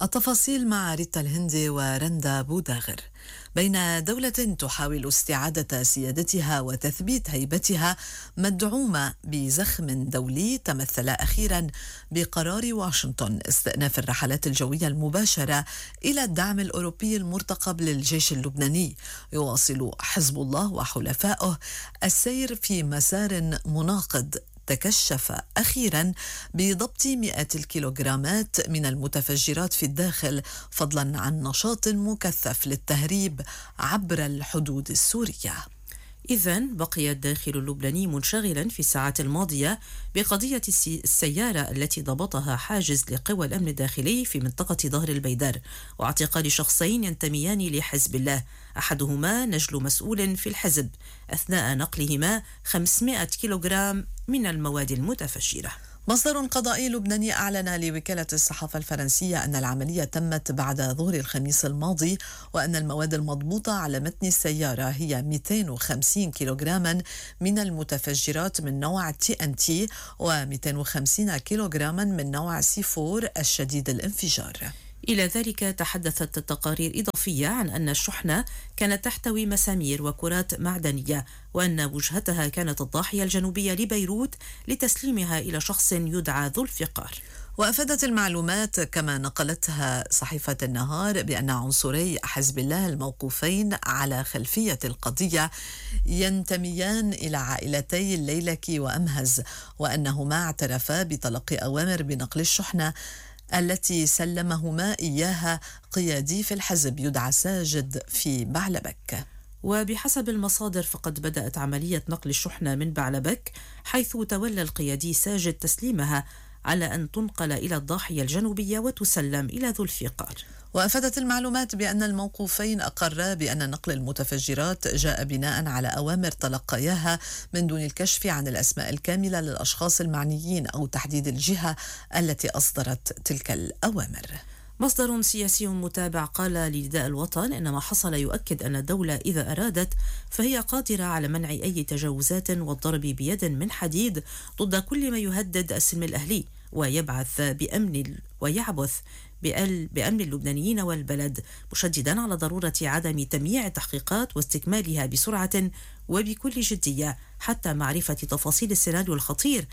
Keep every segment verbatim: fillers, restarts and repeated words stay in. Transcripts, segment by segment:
التفاصيل مع ريتا الهندي ورندا بوداغر. بين دولة تحاول استعادة سيادتها وتثبيت هيبتها مدعومة بزخم دولي تمثل أخيرا بقرار واشنطن استئناف الرحلات الجوية المباشرة إلى الدعم الأوروبي المرتقب للجيش اللبناني، يواصل حزب الله وحلفائه السير في مسار مناقض تكشف أخيرا بضبط مئات الكيلوغرامات من المتفجرات في الداخل، فضلا عن نشاط مكثف للتهريب عبر الحدود السورية. إذن بقي الداخل اللبناني منشغلا في الساعات الماضية بقضية السيارة التي ضبطها حاجز لقوى الأمن الداخلي في منطقة ظهر البيدر، واعتقال شخصين ينتميان لحزب الله، أحدهما نجل مسؤول في الحزب، أثناء نقلهما خمسمائة كيلوغرام من المواد المتفجرة. مصدر قضائي لبناني أعلن لوكالة الصحافة الفرنسية أن العملية تمت بعد ظهر الخميس الماضي، وأن المواد المضبوطة على متن السيارة هي مئتين وخمسين كيلوغراما من المتفجرات من نوع تي ان تي ومئتين وخمسين كيلوغراما من نوع سي فور الشديد الانفجار. إلى ذلك تحدثت التقارير إضافية عن أن الشحنة كانت تحتوي مسامير وكرات معدنية، وأن وجهتها كانت الضاحية الجنوبية لبيروت لتسليمها إلى شخص يدعى ذو الفقار. وأفادت المعلومات كما نقلتها صحيفة النهار بأن عنصري حزب الله الموقوفين على خلفية القضية ينتميان إلى عائلتي الليلكي وأمهز، وأنهما اعترفا بتلقي أوامر بنقل الشحنة التي سلمهما إياها قيادي في الحزب يدعى ساجد في بعلبك. وبحسب المصادر فقد بدأت عملية نقل الشحنة من بعلبك، حيث تولى القيادي ساجد تسليمها على أن تنقل إلى الضاحية الجنوبية وتسلم إلى ذو الفقار. وأفادت المعلومات بأن الموقوفين أقرا بأن نقل المتفجرات جاء بناء على أوامر تلقياها من دون الكشف عن الأسماء الكاملة للأشخاص المعنيين أو تحديد الجهة التي أصدرت تلك الأوامر. مصدر سياسي متابع قال لنداء الوطن إن ما حصل يؤكد أن الدولة إذا أرادت فهي قادرة على منع أي تجاوزات والضرب بيد من حديد ضد كل ما يهدد السلم الأهلي ويبعث بأمن ويعبث بأمن اللبنانيين والبلد، مشددا على ضرورة عدم تمييع التحقيقات واستكمالها بسرعة وبكل جدية حتى معرفة تفاصيل السيناريو الخطير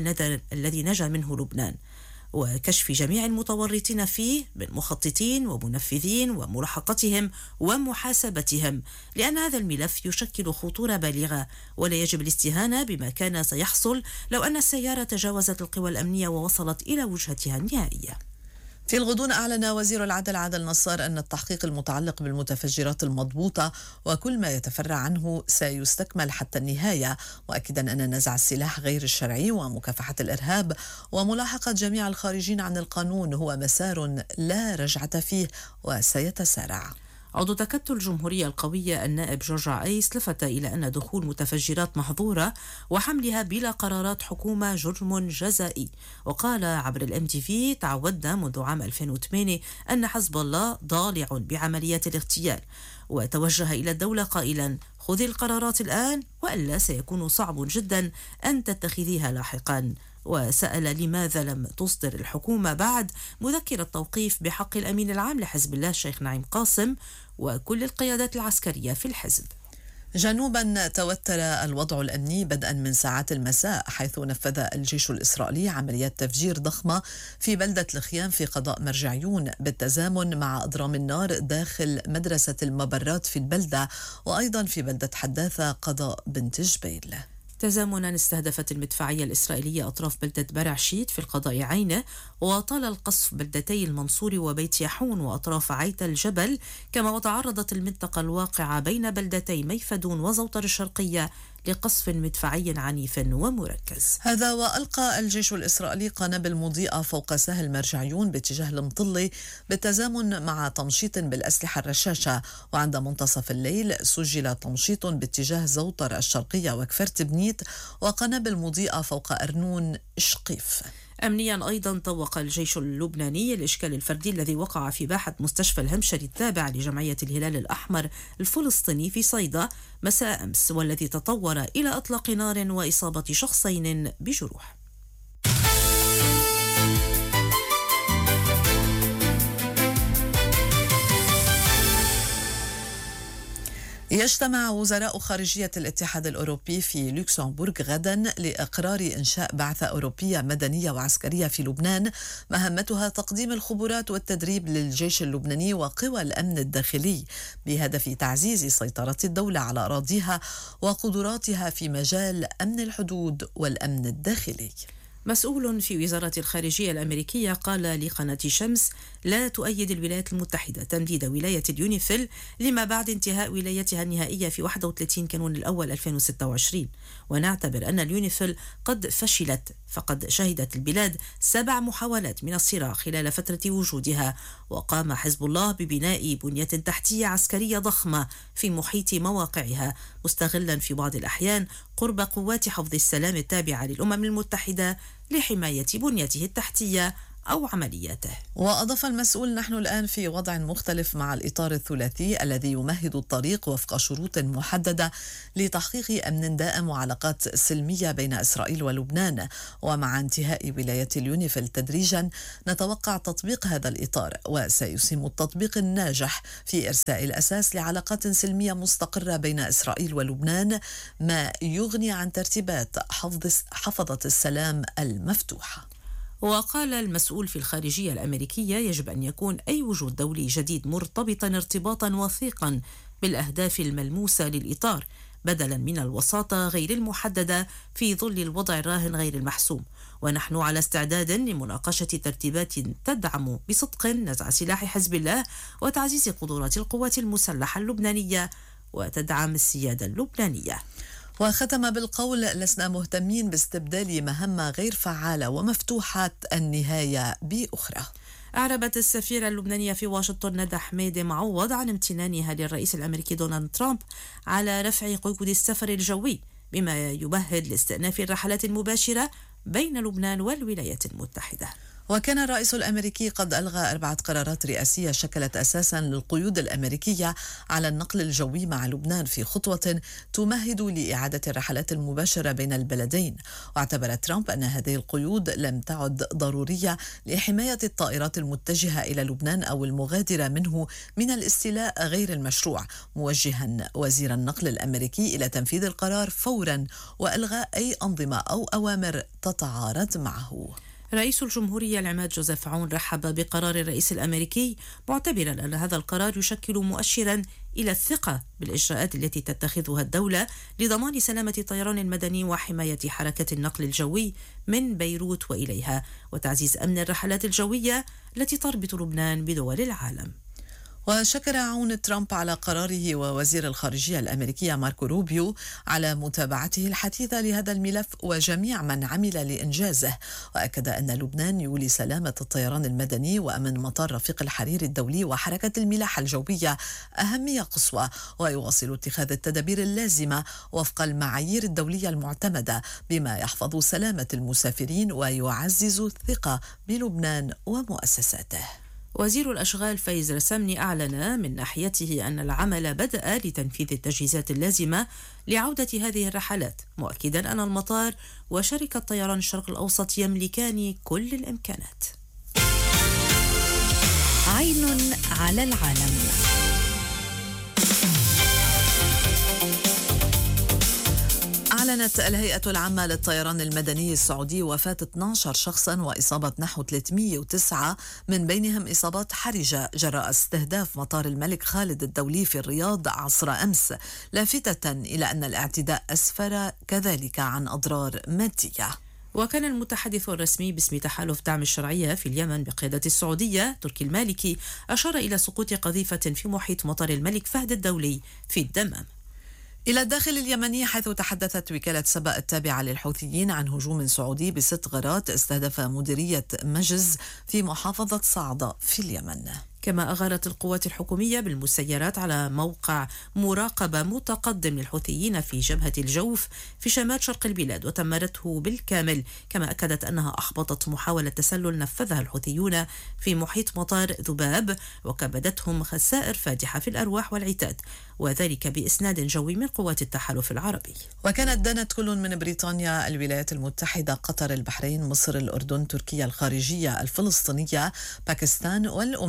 الذي نجا منه لبنان، وكشف جميع المتورطين فيه من مخططين ومنفذين وملاحقتهم ومحاسبتهم، لأن هذا الملف يشكل خطورة بالغة، ولا يجب الاستهانة بما كان سيحصل لو أن السيارة تجاوزت القوى الأمنية ووصلت إلى وجهتها النهائية. في الغضون أعلن وزير العدل عادل نصار أن التحقيق المتعلق بالمتفجرات المضبوطة وكل ما يتفرع عنه سيستكمل حتى النهاية، مؤكدا أن نزع السلاح غير الشرعي ومكافحة الإرهاب وملاحقة جميع الخارجين عن القانون هو مسار لا رجعة فيه وسيتسارع. عضو تكتل الجمهورية القوية النائب جورج عيس لفت إلى أن دخول متفجرات محظورة وحملها بلا قرارات حكومة جرم جزائي، وقال عبر الام تي في: تعودنا منذ عام ألفين وثمانية أن حزب الله ضالع بعمليات الاغتيال، وتوجه إلى الدولة قائلا: خذي القرارات الآن وإلا سيكون صعب جدا أن تتخذيها لاحقا. وسأل لماذا لم تصدر الحكومة بعد مذكرة توقيف بحق الأمين العام لحزب الله الشيخ نعيم قاسم وكل القيادات العسكرية في الحزب. جنوبا توتر الوضع الأمني بدءا من ساعات المساء، حيث نفذ الجيش الإسرائيلي عمليات تفجير ضخمة في بلدة الخيام في قضاء مرجعيون بالتزامن مع أضرام النار داخل مدرسة المبرات في البلدة، وأيضا في بلدة حداثة قضاء بنت جبيل. تزامنا استهدفت المدفعية الإسرائيلية أطراف بلدة برعشيت في القضاء عينه، وطال القصف بلدتي المنصور وبيت يحون وأطراف عيت الجبل، كما وتعرضت المنطقة الواقعة بين بلدتي ميفدون وزوطر الشرقية لقصف مدفعي عنيف ومركز. هذا وألقى الجيش الإسرائيلي قنابل مضيئة فوق ساحل مرجعيون باتجاه المطلي بالتزامن مع تمشيط بالأسلحة الرشاشة، وعند منتصف الليل سجل تمشيط باتجاه زوطر الشرقية وكفرت بنيت وقنابل مضيئة فوق أرنون شقيف. أمنيا أيضا طوق الجيش اللبناني الإشكال الفردي الذي وقع في باحة مستشفى الهمشري التابع لجمعية الهلال الأحمر الفلسطيني في صيدا مساء أمس، والذي تطور إلى إطلاق نار وإصابة شخصين بجروح. يجتمع وزراء خارجية الاتحاد الأوروبي في لوكسمبورغ غدا لإقرار إنشاء بعثة أوروبية مدنية وعسكرية في لبنان مهمتها تقديم الخبرات والتدريب للجيش اللبناني وقوى الأمن الداخلي بهدف تعزيز سيطرة الدولة على أراضيها وقدراتها في مجال أمن الحدود والأمن الداخلي. مسؤول في وزارة الخارجية الأمريكية قال لقناة شمس: لا تؤيد الولايات المتحدة تمديد ولاية اليونيفيل لما بعد انتهاء ولايتها النهائية في واحد وثلاثين كانون الأول ألفين وستة وعشرين، ونعتبر أن اليونيفيل قد فشلت، فقد شهدت البلاد سبع محاولات من الصراع خلال فترة وجودها، وقام حزب الله ببناء بنية تحتية عسكرية ضخمة في محيط مواقعها، مستغلا في بعض الأحيان قرب قوات حفظ السلام التابعة للأمم المتحدة لحماية بنيته التحتية أو عملياته. وأضاف المسؤول: نحن الآن في وضع مختلف مع الإطار الثلاثي الذي يمهد الطريق وفق شروط محددة لتحقيق أمن دائم وعلاقات سلمية بين إسرائيل ولبنان، ومع انتهاء ولاية اليونيفيل تدريجا نتوقع تطبيق هذا الإطار، وسيسهم التطبيق الناجح في إرساء الأساس لعلاقات سلمية مستقرة بين إسرائيل ولبنان، ما يغني عن ترتيبات حفظة السلام المفتوحة. وقال المسؤول في الخارجية الأمريكية: يجب أن يكون أي وجود دولي جديد مرتبطا ارتباطا وثيقا بالأهداف الملموسة للإطار، بدلا من الوساطة غير المحددة في ظل الوضع الراهن غير المحسوم، ونحن على استعداد لمناقشة ترتيبات تدعم بصدق نزع سلاح حزب الله وتعزيز قدرات القوات المسلحة اللبنانية وتدعم السيادة اللبنانية. وختم بالقول: لسنا مهتمين باستبدال مهمة غير فعالة ومفتوحة النهاية بأخرى. أعربت السفيرة اللبنانية في واشنطن ندى حميدة معوض عن امتنانها للرئيس الأمريكي دونالد ترامب على رفع قيود السفر الجوي، بما يمهد لاستئناف الرحلات المباشرة بين لبنان والولايات المتحدة. وكان الرئيس الأمريكي قد ألغى أربعة قرارات رئاسية شكلت أساسا للقيود الأمريكية على النقل الجوي مع لبنان في خطوة تمهد لإعادة الرحلات المباشرة بين البلدين. واعتبر ترامب أن هذه القيود لم تعد ضرورية لحماية الطائرات المتجهة إلى لبنان أو المغادرة منه من الاستيلاء غير المشروع، موجها وزير النقل الأمريكي إلى تنفيذ القرار فورا وإلغاء أي أنظمة أو أوامر تتعارض معه. رئيس الجمهورية العماد جوزيف عون رحب بقرار الرئيس الأمريكي، معتبرا أن هذا القرار يشكل مؤشرا إلى الثقة بالإجراءات التي تتخذها الدولة لضمان سلامة الطيران المدني وحماية حركة النقل الجوي من بيروت وإليها، وتعزيز أمن الرحلات الجوية التي تربط لبنان بدول العالم. وشكر عون ترامب على قراره ووزير الخارجية الأمريكية ماركو روبيو على متابعته الحثيثة لهذا الملف وجميع من عمل لإنجازه، وأكد أن لبنان يولي سلامة الطيران المدني وأمن مطار رفيق الحرير الدولي وحركة الملاحة الجوية أهمية قصوى، ويواصل اتخاذ التدابير اللازمة وفق المعايير الدولية المعتمدة بما يحفظ سلامة المسافرين ويعزز الثقة بلبنان ومؤسساته. وزير الأشغال فايز رسامني أعلن من ناحيته أن العمل بدأ لتنفيذ التجهيزات اللازمة لعودة هذه الرحلات، مؤكدا أن المطار وشركة طيران الشرق الأوسط يملكان كل الإمكانات. عين على العالم. أعلنت الهيئة العامة للطيران المدني السعودي وفاة اثني عشر شخصا وإصابة نحو ثلاثمئة وتسعة، من بينهم إصابات حرجة جراء استهداف مطار الملك خالد الدولي في الرياض عصر أمس، لافتة إلى أن الاعتداء أسفر كذلك عن أضرار مادية. وكان المتحدث الرسمي باسم تحالف دعم الشرعية في اليمن بقيادة السعودية تركي المالكي أشار إلى سقوط قذيفة في محيط مطار الملك فهد الدولي في الدمام. إلى الداخل اليمني، حيث تحدثت وكالة سبأ التابعة للحوثيين عن هجوم سعودي بست غارات استهدف مديرية مجز في محافظة صعدة في اليمن. كما أغارت القوات الحكومية بالمسيرات على موقع مراقبة متقدم للحوثيين في جبهة الجوف في شمال شرق البلاد وتمرته بالكامل، كما أكدت أنها أحبطت محاولة تسلل نفذها الحوثيون في محيط مطار ذباب وكبدتهم خسائر فادحة في الأرواح والعتاد، وذلك بإسناد جوي من قوات التحالف العربي. وكانت دانت كل من بريطانيا، الولايات المتحدة، قطر، البحرين، مصر، الأردن، تركيا الخارجية، الفلسطينية، باكستان والأمم المتحدة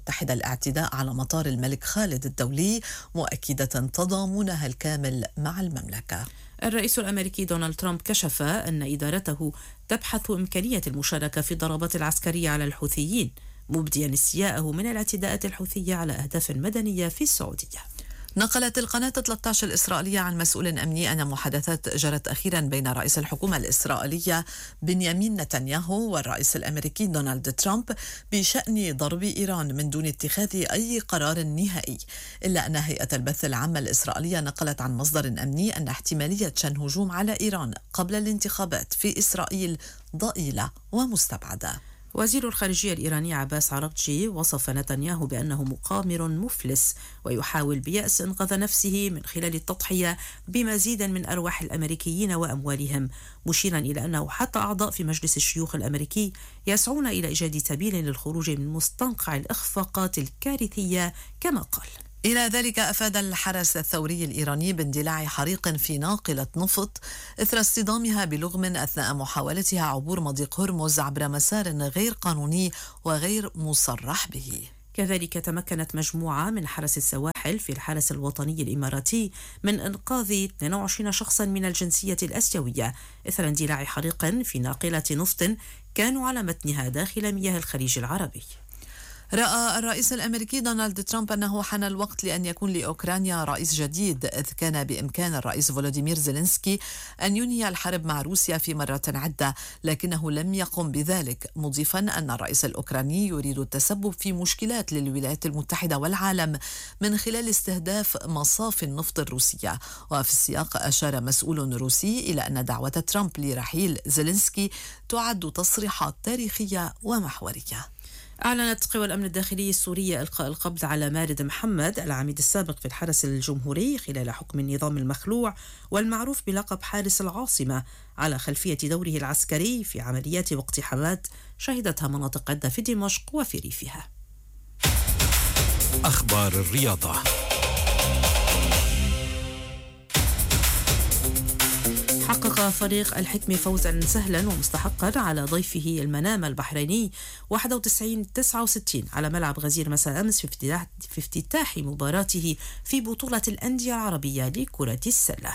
المتحدة الاعتداء على مطار الملك خالد الدولي، مؤكدة تضامنها الكامل مع المملكة. الرئيس الأمريكي دونالد ترامب كشف أن إدارته تبحث إمكانية المشاركة في الضربات العسكرية على الحوثيين، مبديا استياءه من الاعتداءات الحوثية على أهداف مدنية في السعودية. نقلت القناة ثلاثة عشر الإسرائيلية عن مسؤول أمني أن محادثات جرت أخيرا بين رئيس الحكومة الإسرائيلية بنيامين نتنياهو والرئيس الأمريكي دونالد ترامب بشأن ضرب إيران من دون اتخاذ أي قرار نهائي، إلا أن هيئة البث العامة الإسرائيلية نقلت عن مصدر أمني أن احتمالية شن هجوم على إيران قبل الانتخابات في إسرائيل ضئيلة ومستبعدة. وزير الخارجية الإيراني عباس عراقجي وصف نتنياهو بأنه مقامر مفلس ويحاول بيأس إنقاذ نفسه من خلال التضحية بمزيد من أرواح الأمريكيين وأموالهم، مشيرا إلى أنه حتى أعضاء في مجلس الشيوخ الأمريكي يسعون إلى إيجاد سبيل للخروج من مستنقع الإخفاقات الكارثية كما قال. إلى ذلك أفاد الحرس الثوري الإيراني باندلاع حريق في ناقلة نفط إثر اصطدامها بلغم أثناء محاولتها عبور مضيق هرمز عبر مسار غير قانوني وغير مصرح به. كذلك تمكنت مجموعة من حرس السواحل في الحرس الوطني الإماراتي من إنقاذ اثنين وعشرين شخصا من الجنسية الآسيوية إثر اندلاع حريق في ناقلة نفط كانوا على متنها داخل مياه الخليج العربي. رأى الرئيس الأمريكي دونالد ترامب أنه حان الوقت لأن يكون لأوكرانيا رئيس جديد، إذ كان بإمكان الرئيس فولوديمير زيلينسكي أن ينهي الحرب مع روسيا في مرة عدة، لكنه لم يقم بذلك، مضيفا أن الرئيس الأوكراني يريد التسبب في مشكلات للولايات المتحدة والعالم من خلال استهداف مصاف النفط الروسية. وفي السياق أشار مسؤول روسي إلى أن دعوة ترامب لرحيل زيلينسكي تعد تصريحات تاريخية ومحورية. أعلنت قوى الأمن الداخلي السورية إلقاء القبض على مارد محمد العميد السابق في الحرس الجمهوري خلال حكم النظام المخلوع والمعروف بلقب حارس العاصمة على خلفية دوره العسكري في عمليات واقتحامات شهدتها مناطق عدة في دمشق وفي ريفها. أخبار الرياضة. حقق فريق الحكم فوزا سهلا ومستحقا على ضيفه المنام البحريني واحد وتسعين تسعة وستين على ملعب غزير مساء أمس في افتتاح, في افتتاح مباراته في بطولة الأندية العربية لكرة السلة.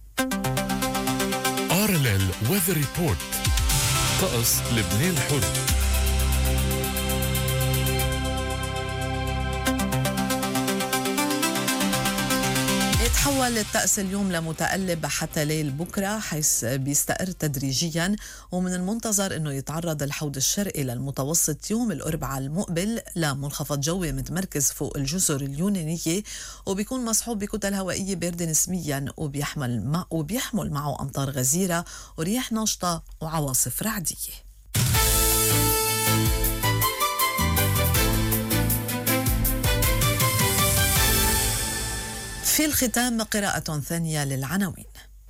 آر إل إل Weather Report. طقس لبنان الحر. يتحول الطقس اليوم لمتقلب حتى ليل بكرة، حيث بيستقر تدريجيا، ومن المنتظر أنه يتعرض الحوض الشرقي للمتوسط يوم الأربعاء المقبل لمنخفض جوي متمركز فوق الجزر اليونانية، وبيكون مصحوب بكتل هوائية باردة نسبيا، وبيحمل, مع وبيحمل معه أمطار غزيرة ورياح ناشطة وعواصف رعدية. في الختام قراءة ثانية للعناوين.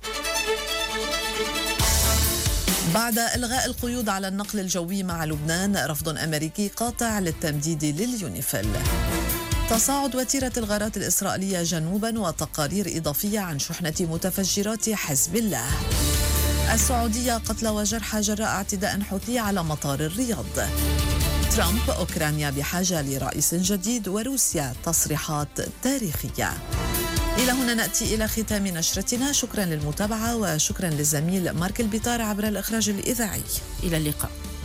بعد إلغاء القيود على النقل الجوي مع لبنان، رفض أمريكي قاطع للتمديد لليونيفيل. تصاعد وتيرة الغارات الإسرائيلية جنوبا وتقارير إضافية عن شحنة متفجرات حزب الله. السعودية قتلى وجرحى جراء اعتداء حوثي على مطار الرياض. ترامب أوكرانيا بحاجة لرئيس جديد، وروسيا تصريحات تاريخية. إلى هنا نأتي إلى ختام نشرتنا. شكرا للمتابعة وشكرا للزميل مارك البيطار عبر الإخراج الإذاعي. إلى اللقاء.